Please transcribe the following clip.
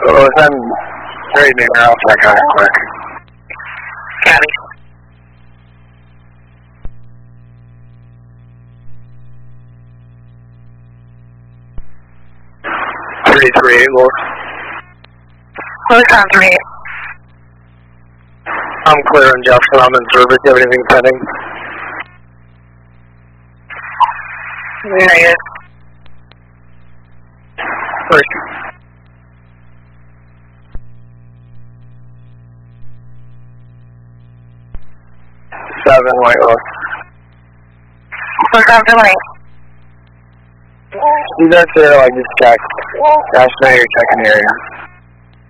So I'm straightening her out so I got it quick. Copy. Three Lord. Locon 3. I'm clear on Jefferson. I'm in service. Do you have anything pending? Negative. First. Seven White Oak. Locon 3. You guys there, like, just check. Gosh, now you're checking the area.